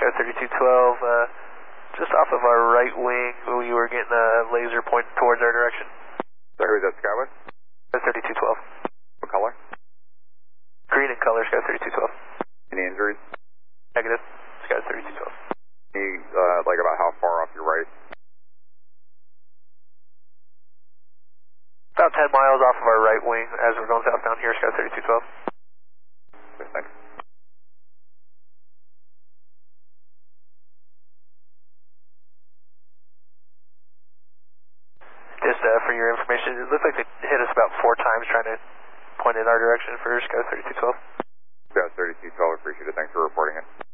Sky 3212, just off of our right wing, we were getting a laser pointed towards our direction. So who's that Skyway? Sky 3212. What color? Green in color, Sky 3212. Any injuries? Negative, Sky 3212. Any, like about how far off your right? About 10 miles off of our right wing as we're going southbound here, Sky 3212. Okay, thanks. Just for your information, it looked like they hit us about 4 times trying to point in our direction for Sky 3212. Sky 3212, appreciate it. Thanks for reporting it.